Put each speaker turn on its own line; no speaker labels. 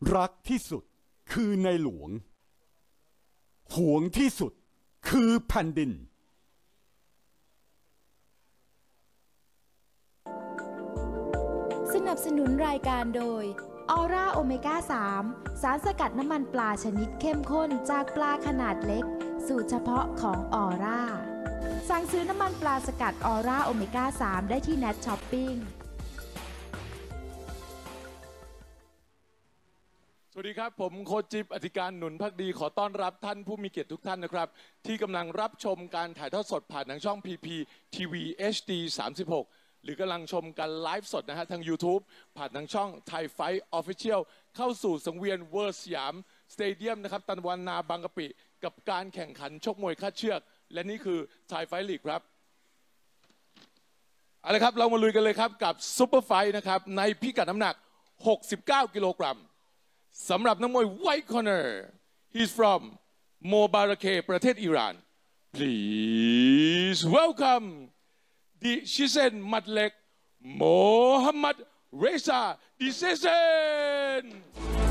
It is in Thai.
รักที่สุดคือในหลวงหวงที่สุดคือแผ่นดิน
สนับสนุนรายการโดยออร่าโอเมก้า3สารสกัดน้ำมันปลาชนิดเข้มข้นจากปลาขนาดเล็กสูตรเฉพาะของออร่าสั่งซื้อน้ำมันปลาสกัดออร่าโอเมก้า3ได้ที่เน็ตช้อปปิ้ง
สวัสดีครับผมโค้ชจิ๊บอธิการหนุนภักดีขอต้อนรับท่านผู้มีเกียรติทุกท่านนะครับที่กำลังรับชมการถ่ายทอดสดผ่านทางช่อง PP TV HD 36หรือกำลังชมการไลฟ์สดนะฮะทาง YouTube ผ่านทางช่อง Thai Fight Official เข้าสู่สังเวียนเวิร์สยามสเตเดียมนะครับตะวันนาบางกะปิกับการแข่งขันชกมวยคาดเชือกและนี่คือ Thai Fight League ครับเอาละครับเรามาลุยกันเลยครับกับซุปเปอร์ไฟท์นะครับในพิกัดน้ำหนัก69กิโลกรัมสำหรับนักมวย White Corner he's from Mobarake ประเทศอิหร่าน please welcome the Chichen มัดเล็กโมฮัมหมัดเรซาดิเซเซน